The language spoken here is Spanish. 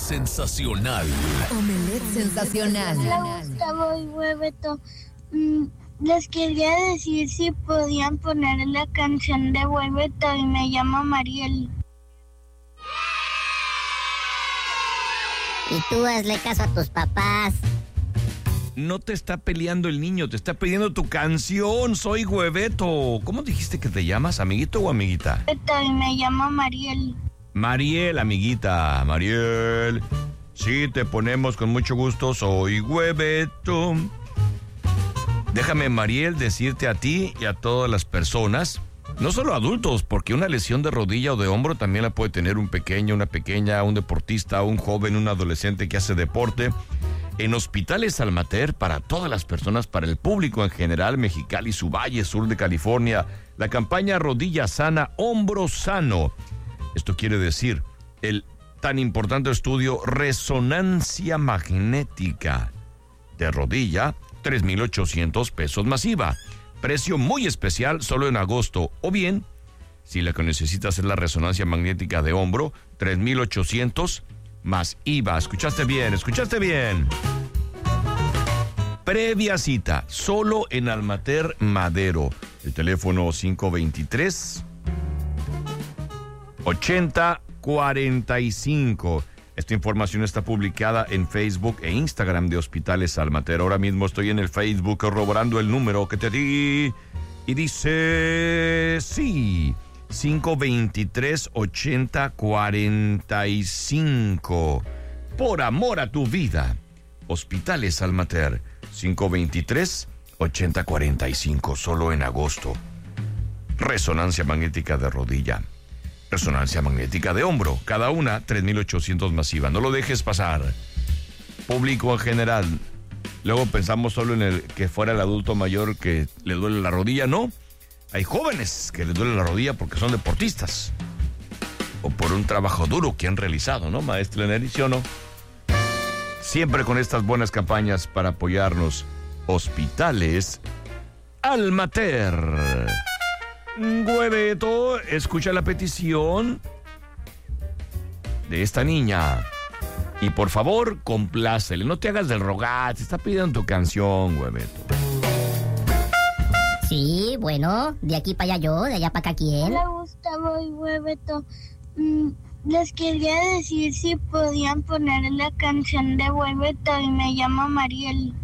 sensacional. Omelette sensacional. Hola, Gustavo y Hueveto. Les quería decir si podían poner la canción de Hueveto y me llamo Mariel. Y tú hazle caso a tus papás. No te está peleando el niño, te está pidiendo tu canción. Soy Hueveto. ¿Cómo dijiste que te llamas, amiguito o amiguita? Hueveto y me llamo Mariel. Mariel, amiguita. Mariel. Sí, te ponemos con mucho gusto. Soy Hueveto. Déjame, Mariel, decirte a ti y a todas las personas, no solo adultos, porque una lesión de rodilla o de hombro también la puede tener un pequeño, una pequeña, un deportista, un joven, un adolescente que hace deporte. En Hospitales Almater, para todas las personas, para el público en general, Mexicali, su valle, sur de California, la campaña Rodilla Sana, Hombro Sano. Esto quiere decir el tan importante estudio Resonancia Magnética de rodilla, 3,800 pesos más IVA. Precio muy especial, solo en agosto. O bien, si la que necesitas es la resonancia magnética de hombro, 3,800 más IVA. ¿Escuchaste bien? ¿Escuchaste bien? Previa cita, solo en Almater Madero. El teléfono 523-8045. Esta información está publicada en Facebook e Instagram de Hospitales Almater. Ahora mismo estoy en el Facebook corroborando el número que te di. Y dice, sí, 523-8045. Por amor a tu vida. Hospitales Almater, 523-8045, solo en agosto. Resonancia magnética de rodilla. Resonancia magnética de hombro, cada una 3,800 masiva. No lo dejes pasar. Público en general. Luego pensamos solo en el que fuera el adulto mayor que le duele la rodilla. No, hay jóvenes que les duele la rodilla porque son deportistas o por un trabajo duro que han realizado, ¿no, maestro Neri? ¿Sí o no? Siempre con estas buenas campañas para apoyarnos. Hospitales Almater. Hueveto, escucha la petición de esta niña y por favor complácele, no te hagas del rogar, te está pidiendo tu canción, Hueveto. Sí, bueno, de aquí para allá yo, de allá para acá quién. Hola, Gustavo y Hueveto. Les quería decir si podían poner la canción de Hueveto y me llamo Mariel.